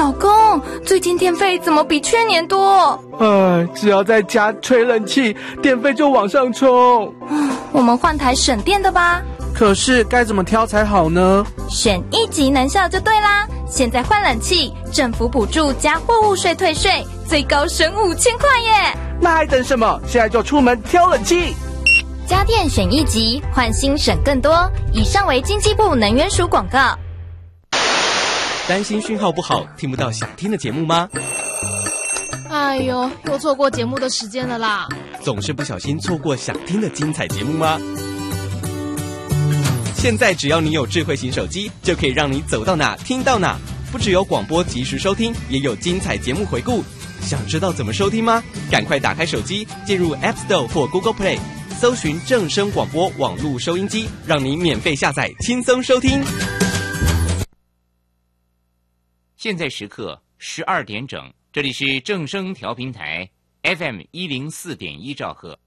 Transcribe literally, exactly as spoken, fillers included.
老公，最近电费怎么比去年多？ 哎，只要在家吹冷气，电费就往上冲。 我们换台省电的吧。 可是该怎么挑才好呢？ 选一级能效就对啦！现在换冷气，政府补助加货物税退税，最高省五千块耶！ 那还等什么？现在就出门挑冷气！ 家电选一级，换新省更多。以上为经济部能源署广告。 担心讯号不好，听不到想听的节目吗？ 哎呦，又错过节目的时间了啦！ 总是不小心错过想听的精彩节目吗？现在只要你有智慧型手机，就可以让你走到哪听到哪。不只有广播及时收听，也有精彩节目回顾。想知道怎么收听吗？赶快打开手机，进入 App Store 或 Google Play， 搜寻正声广播网络收音机，让你免费下载，轻松收听。 现在时刻十二点整，这里是正声调频台 F M 一零四点一兆赫。